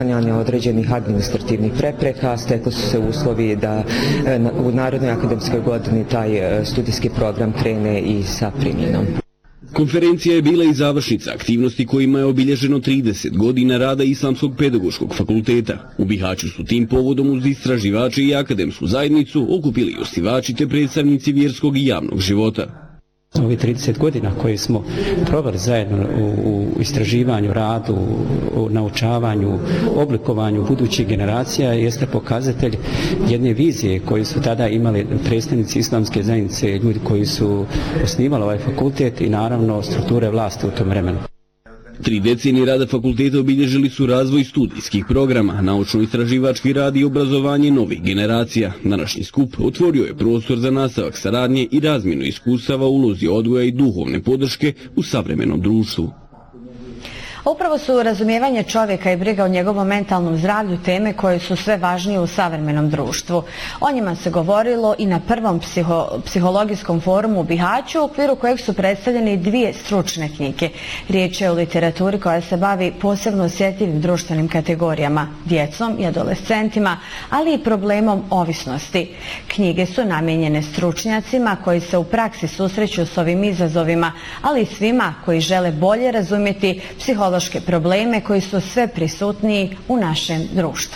određenih administrativnih prepreka, stekli su se uslovi da u narednoj akademskoj godini taj studijski program krene i sa primjenom. Konferencija je bila i završnica aktivnosti kojima je obilježeno 30 godina rada Islamskog pedagoškog fakulteta. U Bihaću su tim povodom uz istraživače i akademsku zajednicu okupili osnivači te predstavnici vjerskog i javnog života. Ovi 30 godina koje smo proveli zajedno u istraživanju, radu, u naučavanju, oblikovanju budućih generacija jeste pokazatelj jedne vizije koju su tada imali predstavnici islamske zajednice, ljudi koji su osnivali ovaj fakultet i naravno strukture vlasti u tom vremenu. 3 decenije rada fakulteta obilježili su razvoj studijskih programa, naučno-istraživački rad i obrazovanje novih generacija. Današnji skup otvorio je prostor za nastavak saradnje i razmjenu iskustava u ulozi odgoja i duhovne podrške u savremenom društvu. Upravo su razumijevanje čovjeka i briga o njegovom mentalnom zdravlju teme koje su sve važnije u savremenom društvu. O njima se govorilo i na prvom psihologijskom forumu u Bihaću, u okviru kojeg su predstavljene 2 stručne knjige. Riječ je o literaturi koja se bavi posebno osjetljivim društvenim kategorijama, djecom i adolescentima, ali i problemom ovisnosti. Knjige su namijenjene stručnjacima koji se u praksi susreću s ovim izazovima, ali i svima koji žele bolje razumjeti psihološke probleme koji su sve prisutniji u našem društvu.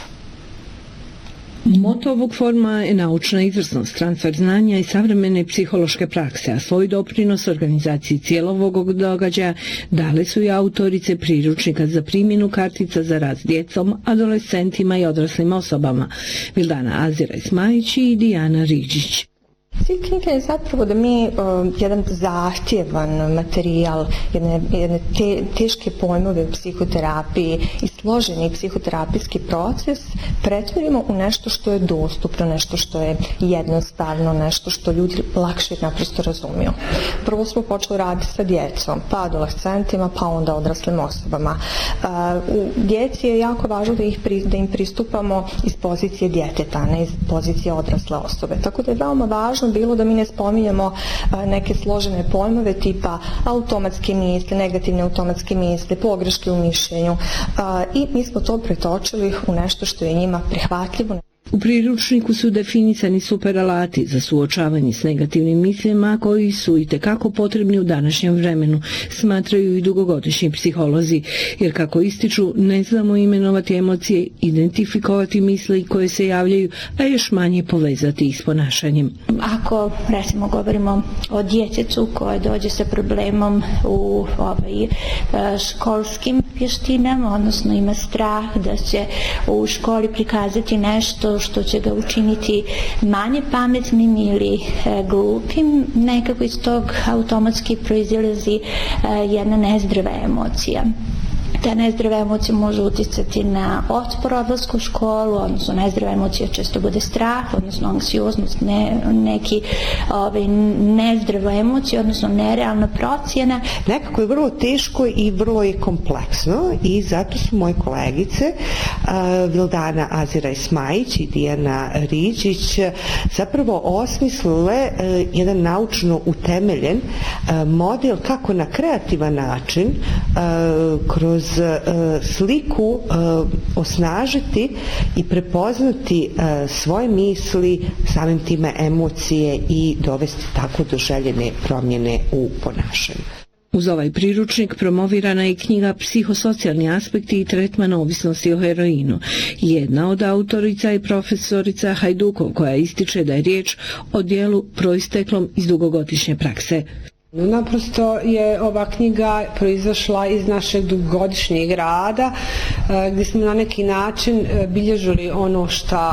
Moto ovog foruma je naučna izvrsnost, transfer znanja i savremene psihološke prakse, a svoj doprinos organizaciji cijelog ovog događaja dale su i autorice priručnika za primjenu kartica za rad s djecom, adolescentima i odraslim osobama, Vildana Azira-Ismajić i Dijana Riđić. Cilj knjige je zapravo da mi jedan zahtjevan materijal, jedne teške pojmove u psihoterapiji i složeni psihoterapijski proces pretvorimo u nešto što je dostupno, nešto što je jednostavno, nešto što ljudi lakše naprosto razumiju. Prvo smo počeli raditi sa djecom, pa adolescentima, pa onda odraslim osobama. U djeci je jako važno da im pristupamo iz pozicije djeteta, ne iz pozicije odrasle osobe. Tako da je veoma važno bilo da mi ne spominjemo neke složene pojmove tipa automatske misli, negativne automatske misli, pogreške u mišljenju i mi smo to pretočili u nešto što je njima prihvatljivo. U priručniku su definisani superalati za suočavanje s negativnim mislima koji su itekako potrebni u današnjem vremenu, smatraju i dugogodišnji psiholozi, jer kako ističu ne znamo imenovati emocije, identifikovati misli koje se javljaju, a još manje povezati ih s ponašanjem. Ako recimo govorimo o djetetu koje dođe sa problemom u školskim vještinama, odnosno ima strah da će u školi prikazati nešto što će ga učiniti manje pametnim ili glupim, nekako iz tog automatski proizilazi jedna nezdrava emocija. Ta nezdrava emocija može utjecati na otpor odlasku u školu, odnosno nezdrava emocija često bude strah, odnosno anksioznost, neki nezdrava emocija, odnosno nerealna procjena. Nekako je vrlo teško i vrlo je kompleksno i zato su moje kolegice Vildana Azira-Ismajić i Dijana Riđić zapravo osmislile jedan naučno utemeljen model kako na kreativan način kroz sliku osnažiti i prepoznati svoje misli, samim time emocije i dovesti tako do željene promjene u ponašanju. Uz ovaj priručnik promovirana je knjiga Psihosocijalni aspekti i tretman ovisnosti o heroinu. Jedna od autorica je profesorica Hajdukov koja ističe da je riječ o dijelu proisteklom iz dugogodišnje prakse. Naprosto je ova knjiga proizašla iz našeg dugogodišnjeg rada gdje smo na neki način bilježili ono što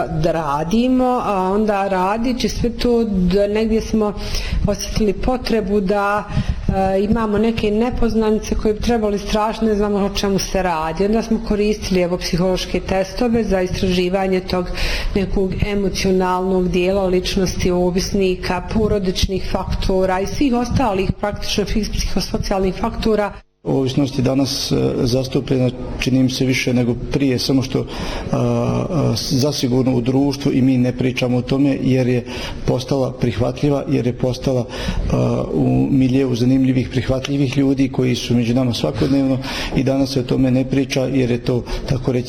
radimo, a onda radići sve to negdje smo osjetili potrebu da imamo neke nepoznanice koje bi trebali istražiti, ne znamo o čemu se radi. Onda smo koristili psihološke testove za istraživanje tog nekog emocionalnog dijela ličnosti ovisnika, porodičnih faktora i svih ostalih praktično psihosocijalnih faktora. Ovisnost je danas zastupljena, čini mi se više nego prije, samo što zasigurno u društvu i mi ne pričamo o tome jer je postala prihvatljiva, jer je postala u miljeu zanimljivih prihvatljivih ljudi koji su među nama svakodnevno i danas se o tome ne priča jer je to tako reći